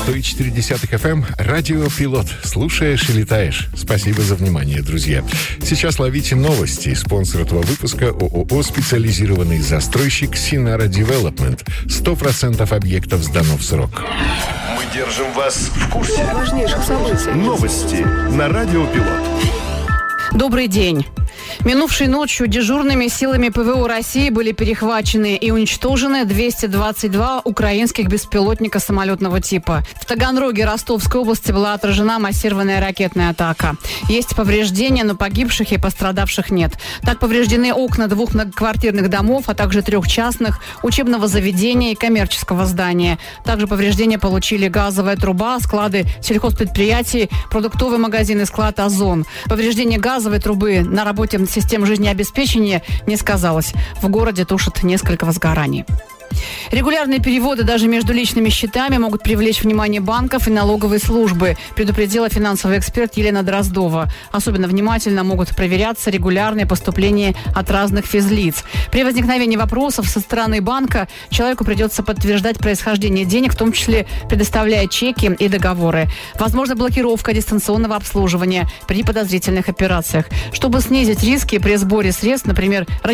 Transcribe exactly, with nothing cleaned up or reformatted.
сто и четыре десятых эф эм, радио «Пилот». Слушаешь и летаешь. Спасибо за внимание, друзья. Сейчас ловите новости. Спонсор этого выпуска ООО «Специализированный застройщик Синара Девелопмент». Сто процентов объектов сдано в срок. Мы держим вас в курсе важнейших событий. Новости на радио «Пилот». Добрый день. Минувшей ночью дежурными силами ПВО России были перехвачены и уничтожены двести двадцать два украинских беспилотника самолетного типа. В Таганроге Ростовской области была отражена массированная ракетная атака. Есть повреждения, но погибших и пострадавших нет. Так повреждены окна двух многоквартирных домов, а также трех частных, учебного заведения и коммерческого здания. Также повреждения получили газовая труба, склады сельхозпредприятий, продуктовый магазин и склад «Озон». Повреждение газовой трубы на работе систем жизнеобеспечения не сказалось. В городе тушат несколько возгораний. Регулярные переводы даже между личными счетами могут привлечь внимание банков и налоговой службы, предупредила финансовый эксперт Елена Дроздова. Особенно внимательно могут проверяться регулярные поступления от разных физлиц. При возникновении вопросов со стороны банка человеку придется подтверждать происхождение денег, в том числе предоставляя чеки и договоры. Возможно, блокировка дистанционного обслуживания при подозрительных операциях. Чтобы снизить риски при сборе средств, например,